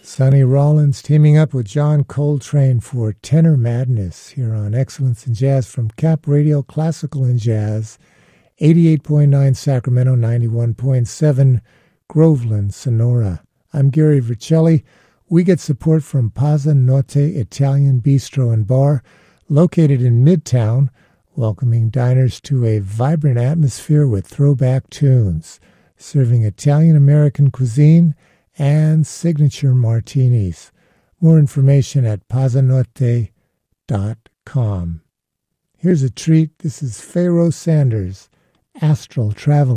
Sonny Rollins teaming up with John Coltrane for Tenor Madness here on Excellence in Jazz from Cap Radio Classical and Jazz, 88.9 Sacramento, 91.7 Groveland, Sonora. I'm Gary Vercelli. We get support from Pazza Notte Italian Bistro and Bar, located in Midtown, welcoming diners to a vibrant atmosphere with throwback tunes, serving Italian-American cuisine and signature martinis. More information at pazzanotte.com. Here's a treat. This is Pharoah Sanders, Astral Traveler.